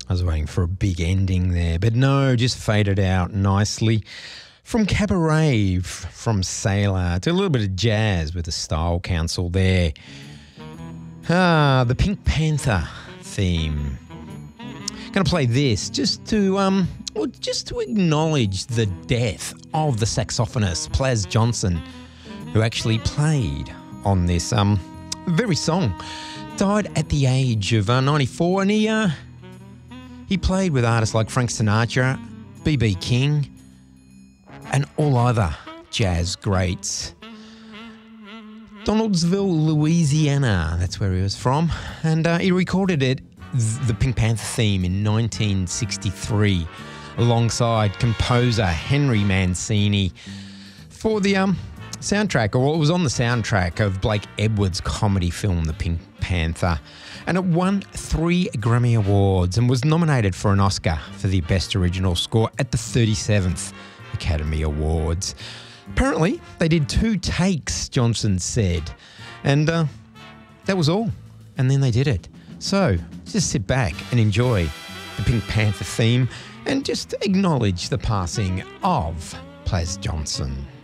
I was waiting for a big ending there, but no, just faded out nicely. From cabaret, from Sailor, to a little bit of jazz with the Style Council there. The Pink Panther theme. Going to play this just to acknowledge the death of the saxophonist Plas Johnson, who actually played on this very song. Died at the age of 94, and he played with artists like Frank Sinatra, B.B. King, and all other jazz greats. Donaldsville, Louisiana, that's where he was from, and he recorded the Pink Panther theme in 1963 alongside composer Henry Mancini for the soundtrack, or what was on the soundtrack of Blake Edwards' comedy film The Pink Panther. And it won 3 Grammy Awards and was nominated for an Oscar for the Best Original Score at the 37th Academy Awards. Apparently, they did 2 takes, Johnson said, and that was all. And then they did it. So, just sit back and enjoy the Pink Panther theme and just acknowledge the passing of Plas Johnson.